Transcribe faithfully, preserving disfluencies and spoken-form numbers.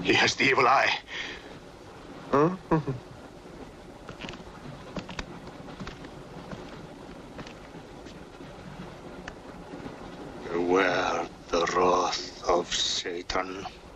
He has the evil eye. Huh? Beware the wrath of Satan.